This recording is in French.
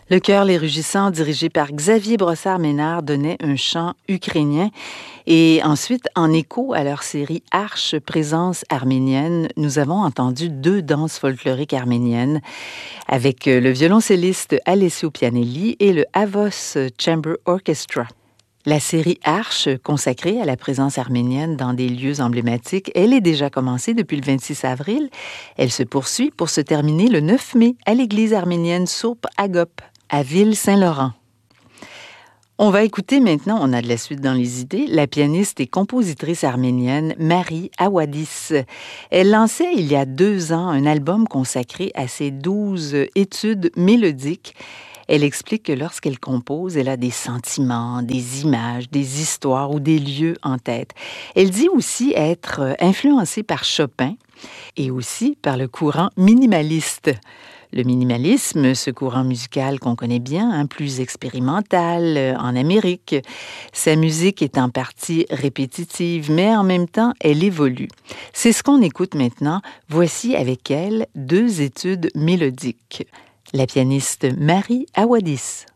Le chœur Les Rugissants, dirigé par Xavier Brossard-Ménard, donnait un chant ukrainien. Et ensuite, en écho à leur série Arche, présence arménienne, nous avons entendu 2 danses folkloriques arméniennes avec le violoncelliste Alessio Pianelli et le Avos Chamber Orchestra. La série Arche, consacrée à la présence arménienne dans des lieux emblématiques, elle est déjà commencée depuis le 26 avril. Elle se poursuit pour se terminer le 9 mai à l'église arménienne Sourp Agop, à Ville-Saint-Laurent. On va écouter maintenant, on a de la suite dans les idées, la pianiste et compositrice arménienne Marie Awadis. Elle lançait il y a 2 ans un album consacré à ses 12 études mélodiques. Elle explique que lorsqu'elle compose, elle a des sentiments, des images, des histoires ou des lieux en tête. Elle dit aussi être influencée par Chopin et aussi par le courant minimaliste. Le minimalisme, ce courant musical qu'on connaît bien, plus expérimental en Amérique. Sa musique est en partie répétitive, mais en même temps, elle évolue. C'est ce qu'on écoute maintenant. Voici avec elle 2 études mélodiques. La pianiste Marie Awadis.